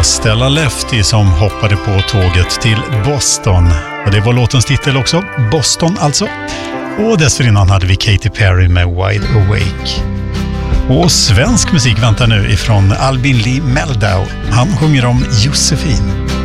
Stella Lefty som hoppade på tåget till Boston. Och det var låtens titel också, Boston alltså. Och dessförinnan hade vi Katy Perry med Wide Awake. Och svensk musik väntar nu ifrån Albin Lee Meldau. Han sjunger om Josefin.